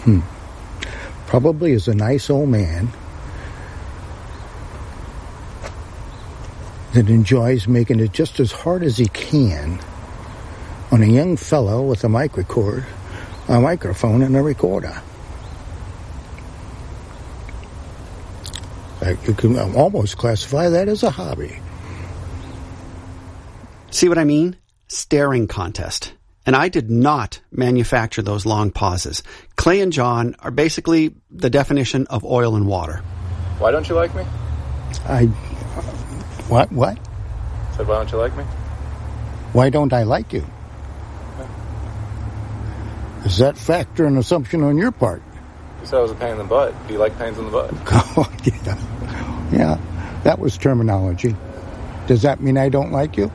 Probably is a nice old man that enjoys making it just as hard as he can on a young fellow with a microphone and a recorder. You can almost classify that as a hobby. See what I mean? Staring contest. And I did not manufacture those long pauses. Clay and John are basically the definition of oil and water. Why don't you like me? What? Said, why don't you like me? Why don't I like you? Does that factor an assumption on your part? You said I was a pain in the butt. Do you like pains in the butt? Oh, yeah, that was terminology. Does that mean I don't like you?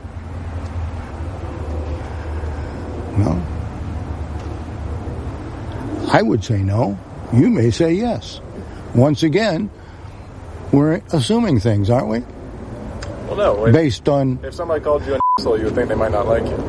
No. I would say no. You may say yes. Once again, we're assuming things, aren't we? Well, no. Based on... If somebody called you an asshole, you would think they might not like you.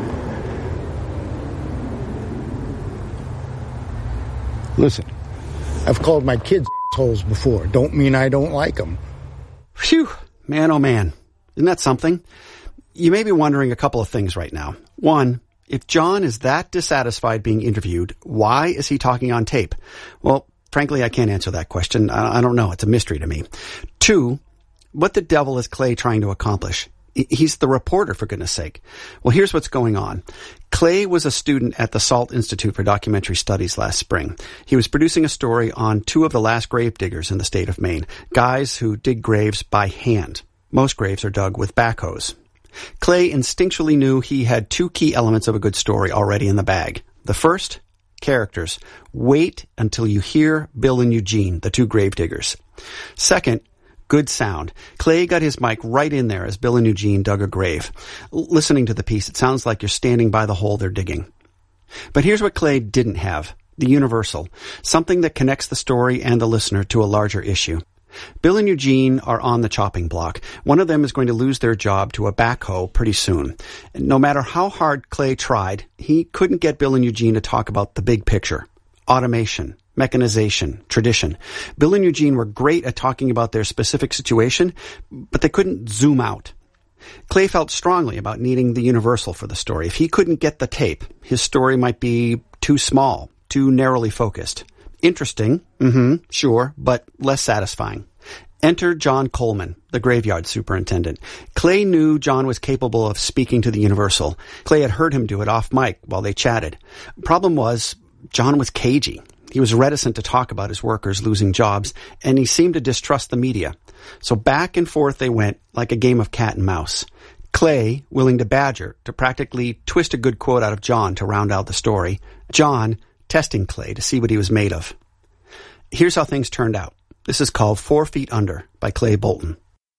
Listen, I've called my kids assholes before. Don't mean I don't like them. Phew. Man, oh man. Isn't that something? You may be wondering a couple of things right now. One, if John is that dissatisfied being interviewed, why is he talking on tape? Well, frankly, I can't answer that question. I don't know. It's a mystery to me. Two, what the devil is Clay trying to accomplish? He's the reporter, for goodness sake. Well, here's what's going on. Clay was a student at the Salt Institute for Documentary Studies last spring. He was producing a story on two of the last grave diggers in the state of Maine, guys who dig graves by hand. Most graves are dug with backhoes. Clay instinctually knew he had two key elements of a good story already in the bag. The first, characters. Wait until you hear Bill and Eugene, the two grave diggers. Second, good sound. Clay got his mic right in there as Bill and Eugene dug a grave. Listening to the piece, it sounds like you're standing by the hole they're digging. But here's what Clay didn't have. The universal. Something that connects the story and the listener to a larger issue. Bill and Eugene are on the chopping block. One of them is going to lose their job to a backhoe pretty soon. No matter how hard Clay tried, he couldn't get Bill and Eugene to talk about the big picture. Automation, mechanization, tradition. Bill and Eugene were great at talking about their specific situation, but they couldn't zoom out. Clay felt strongly about needing the universal for the story. If he couldn't get the tape, his story might be too small, too narrowly focused. Interesting, sure, but less satisfying. Enter John Coleman, the graveyard superintendent. Clay knew John was capable of speaking to the universal. Clay had heard him do it off mic while they chatted. Problem was, John was cagey. He was reticent to talk about his workers losing jobs, and he seemed to distrust the media. So back and forth they went like a game of cat and mouse. Clay, willing to badger, to practically twist a good quote out of John to round out the story. John, testing Clay to see what he was made of. Here's how things turned out. This is called 4 Feet Under by Clay Bolton.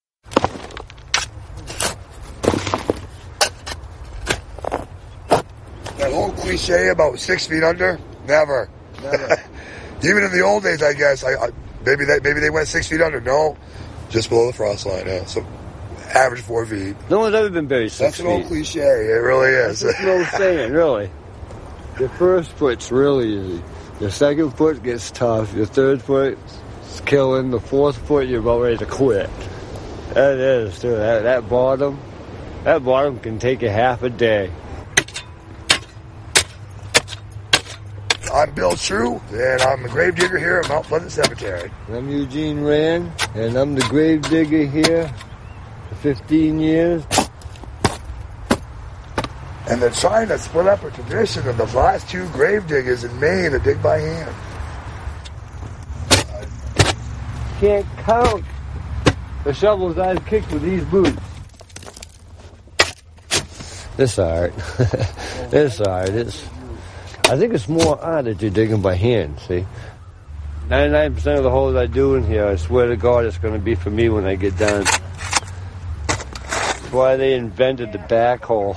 That whole cliche about 6 feet under, never. Even in the old days, I guess, maybe they went 6 feet under. No, just below the frost line. Yeah, so average 4 feet. No one's ever been buried 6 feet. That's an old cliche. It really is. That's an old saying, really. Your first foot's really easy. Your second foot gets tough. Your third foot's killing. The fourth foot, you're about ready to quit. That is, too. That bottom can take you half a day. I'm Bill True, and I'm the gravedigger here at Mount Pleasant Cemetery. I'm Eugene Rand, and I'm the gravedigger here for 15 years. And they're trying to split up a tradition of the last two gravediggers in Maine that dig by hand. Can't count the shovels I've kicked with these boots. It's art. It's art. I think it's more art that you're digging by hand, see? 99% of the holes I do in here, I swear to God, it's going to be for me when I get done. That's why they invented the backhoe.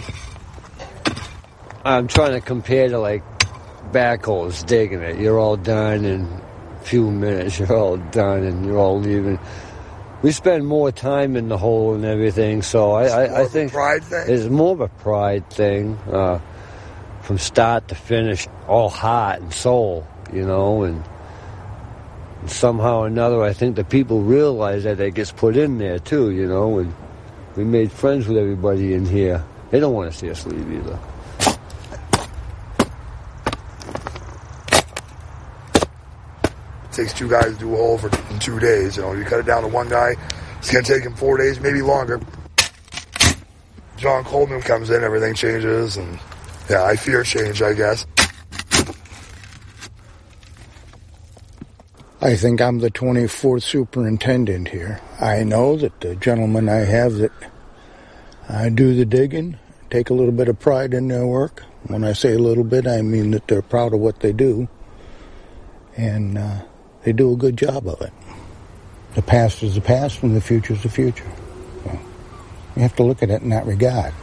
I'm trying to compare to, like, backhoes digging it. You're all done in a few minutes. You're all done and you're all leaving. We spend more time in the hole and everything, so I think it's more of a pride thing. From start to finish, all heart and soul. you know, and somehow or another, I think the people realize that it gets put in there too, you know, and we made friends with everybody in here. They don't want to see us leave either. It takes 2 guys to do a hole in 2 days. You know, you cut it down to 1 guy, it's going to take him 4 days, maybe longer. John Coleman comes in, everything changes, and yeah, I fear change, I guess. I think I'm the 24th superintendent here. I know that the gentlemen I have that do the digging take a little bit of pride in their work. When I say a little bit, I mean that they're proud of what they do. And they do a good job of it. The past is the past and the future is the future. So you have to look at it in that regard.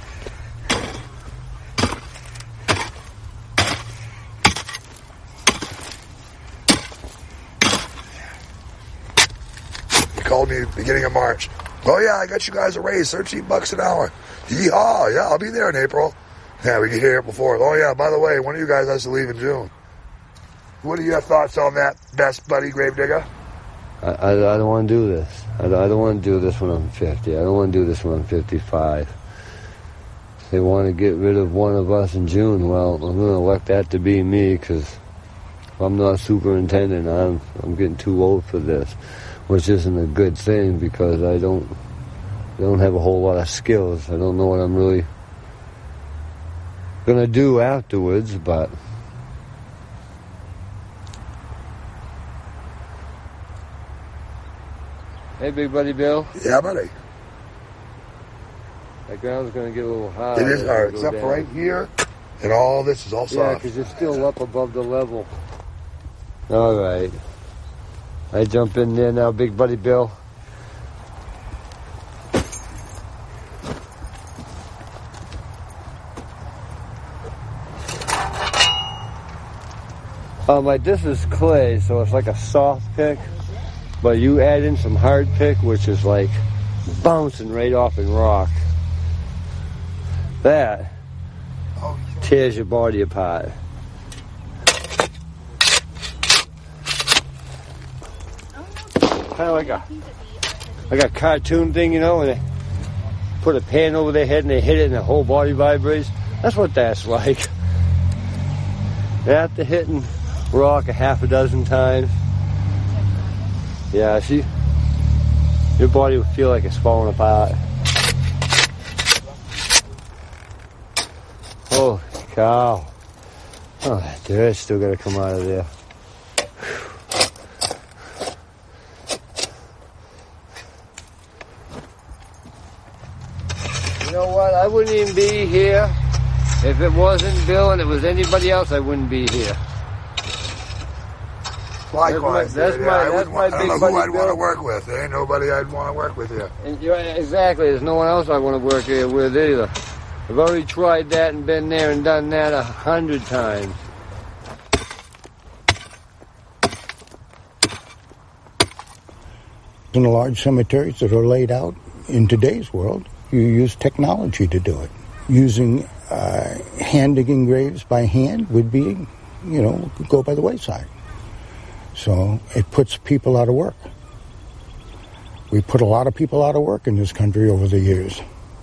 Called me beginning of March. Oh yeah, I got you guys a raise, $13 an hour. Yeehaw, yeah, I'll be there in April. Yeah, we can hear it before. Oh yeah, by the way, one of you guys has to leave in June. What are your thoughts on that, best buddy Gravedigger? I don't want to do this. I don't want to do this when I'm 50. I don't want to do this when I'm 55. If they want to get rid of one of us in June, well, I'm going to elect that to be me, because I'm not superintendent. I'm getting too old for this. Which isn't a good thing, because I don't have a whole lot of skills. I don't know what I'm really going to do afterwards, but hey, big buddy Bill. Yeah, buddy. That ground's going to get a little high. It is hard, except for right here, and all this is all soft. Yeah, because it's still up above the level. All right. I jump in there now, big buddy Bill. This is clay, so it's like a soft pick, but you add in some hard pick, which is like bouncing right off in rock. That tears your body apart. Kind of like a cartoon thing, you know, when they put a pan over their head and they hit it and the whole body vibrates. That's what that's like. After hitting rock a half a dozen times, yeah, your body would feel like it's falling apart. Holy cow. Oh, that dirt's still got to come out of there. You know what? I wouldn't even be here if it wasn't Bill and it was anybody else. I wouldn't be here. Likewise, that's my big buddy. I don't know who I'd want to work with. There ain't nobody I'd want to work with here. And exactly. There's no one else I want to work here with either. I've already tried that and been there and done that 100 times. In the large cemeteries that are laid out in today's world, you use technology to do it. Using hand digging graves by hand would be, go by the wayside. So it puts people out of work. We put a lot of people out of work in this country over the years.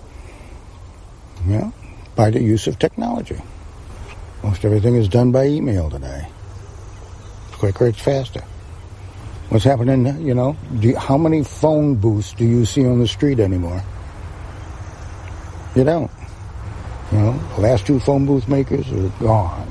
By the use of technology. Most everything is done by email today. It's quicker, it's faster. What's happening, how many phone booths do you see on the street anymore? You don't. The last 2 phone booth makers are gone.